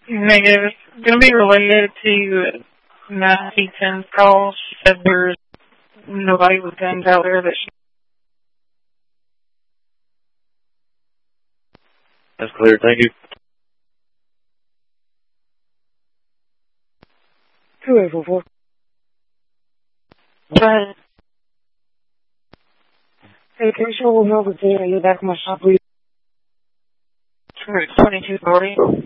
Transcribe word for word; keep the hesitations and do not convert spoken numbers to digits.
Negative. Going to be related to Nancy ten's call. She said there's nobody with guns out there that she... That's clear. Thank you. two eight four four. Go ahead. Hey, can you show me over there and you're back in my shop, please? twenty-two forty.